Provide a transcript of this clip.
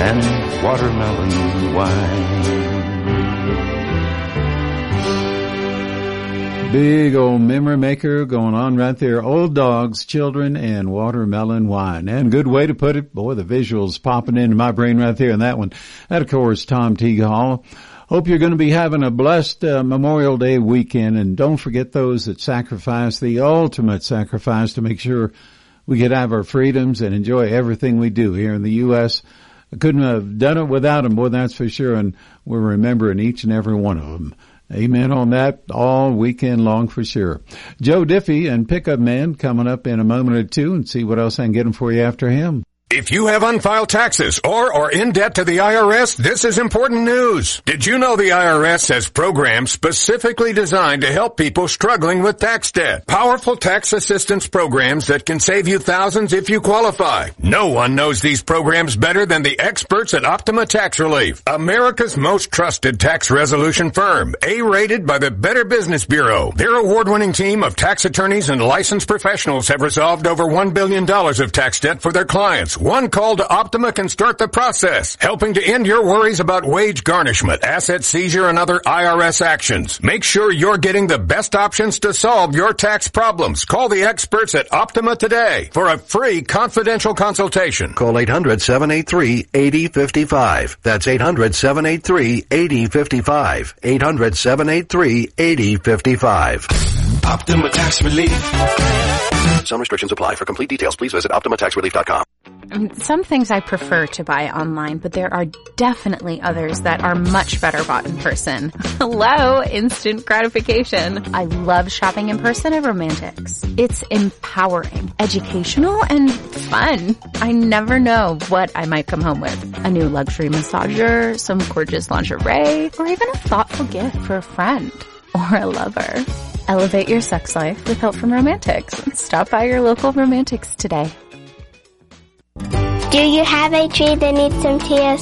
and watermelon wine. Big old memory maker going on right there. Old dogs, children, and watermelon wine. And good way to put it. Boy, the visuals popping into my brain right there in that one. That, of course, Tom T. Hall. Hope you're going to be having a blessed Memorial Day weekend. And don't forget those that sacrifice, the ultimate sacrifice to make sure we get out of our freedoms and enjoy everything we do here in the U.S. I couldn't have done it without them, boy, that's for sure. And we're remembering each and every one of them. Amen on that all weekend long for sure. Joe Diffie and Pickup Man coming up in a moment or two, and see what else I can get them for you after him. If you have unfiled taxes or are in debt to the IRS, this is important news. Did you know the IRS has programs specifically designed to help people struggling with tax debt? Powerful tax assistance programs that can save you thousands if you qualify. No one knows these programs better than the experts at Optima Tax Relief, America's most trusted tax resolution firm, A-rated by the Better Business Bureau. Their award-winning team of tax attorneys and licensed professionals have resolved over $1 billion of tax debt for their clients. One call to Optima can start the process, helping to end your worries about wage garnishment, asset seizure, and other IRS actions. Make sure you're getting the best options to solve your tax problems. Call the experts at Optima today for a free confidential consultation. Call 800-783-8055. That's 800-783-8055. 800-783-8055. Optima Tax Relief. Some restrictions apply. For complete details, please visit OptimaTaxRelief.com. Some things I prefer to buy online, but there are definitely others that are much better bought in person. Hello, instant gratification. I love shopping in person at Romantics. It's empowering, educational, and fun. I never know what I might come home with. A new luxury massager, some gorgeous lingerie, or even a thoughtful gift for a friend or a lover. Elevate your sex life with help from Romantics. Stop by your local Romantics today. Do you have a tree that needs some TLC?